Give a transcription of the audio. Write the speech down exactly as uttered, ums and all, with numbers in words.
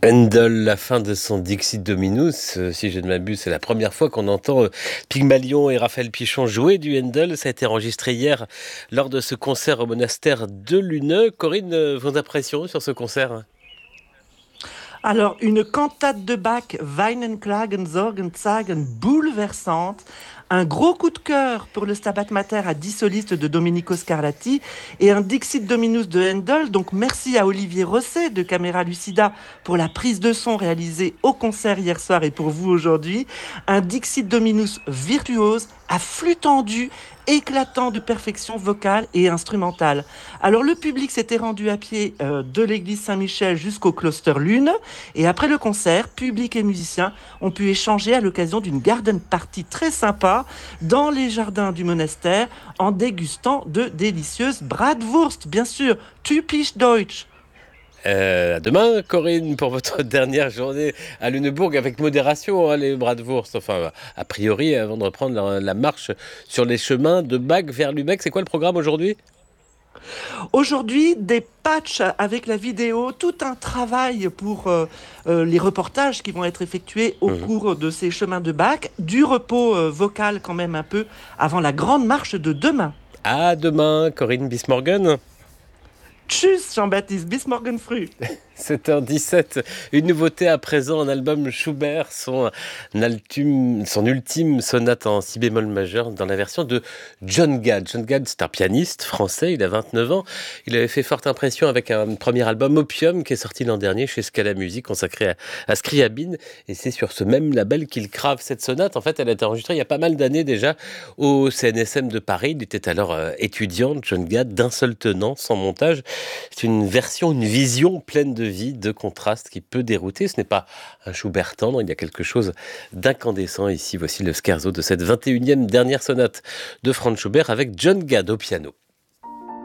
Handel, la fin de son Dixit Dominus, euh, si je ne m'abuse, c'est la première fois qu'on entend euh, Pygmalion et Raphaël Pichon jouer du Handel. Ça a été enregistré hier lors de ce concert au monastère de Luneux. Corinne, euh, vos impressions sur ce concert? Alors, une cantate de Bach, Weinen, Klagen, Sorgen, Zagen, bouleversante. Un gros coup de cœur pour le Stabat Mater à dix solistes de Domenico Scarlatti et un Dixit Dominus de Handel. Donc, merci à Olivier Rosset de Camera Lucida pour la prise de son réalisée au concert hier soir et pour vous aujourd'hui. Un Dixit Dominus virtuose à flux tendu, éclatant de perfection vocale et instrumentale. Alors, le public s'était rendu à pied euh, de l'église Saint-Michel jusqu'au Closter Lune. Et après le concert, public et musiciens ont pu échanger à l'occasion d'une garden party très sympa dans les jardins du monastère en dégustant de délicieuses Bratwurst, bien sûr, typisch deutsch. Euh, à demain, Corinne, pour votre dernière journée à Lunebourg, avec modération, hein, les bratwurst. Enfin, a priori, avant de reprendre la, la marche sur les chemins de Bâle vers Lübeck. C'est quoi le programme aujourd'hui? Aujourd'hui, des patchs avec la vidéo, tout un travail pour euh, euh, les reportages qui vont être effectués au Mhm. cours de ces chemins de bac, du repos euh, vocal quand même un peu avant la grande marche de demain. À demain, Corinne Bismorgen. Tchuss, Jean-Baptiste, bis morgen früh. sept heures dix-sept, une nouveauté à présent, un album Schubert, son, altum- son ultime sonate en si bémol majeur dans la version de John Gad. John Gad, c'est un pianiste français, il a vingt-neuf ans. Il avait fait forte impression avec un premier album Opium qui est sorti l'an dernier chez Scala Music, consacré à, à Scriabine. Et c'est sur ce même label qu'il crave cette sonate. En fait, elle a été enregistrée il y a pas mal d'années déjà au C N S M de Paris. Il était alors euh, étudiant, John Gad, d'un seul tenant, sans montage. C'est une version, une vision pleine de vie, de contraste qui peut dérouter. Ce n'est pas un Schubert tendre, il y a quelque chose d'incandescent. Ici, voici le scherzo de cette vingt et unième dernière sonate de Franz Schubert avec John Gad au piano.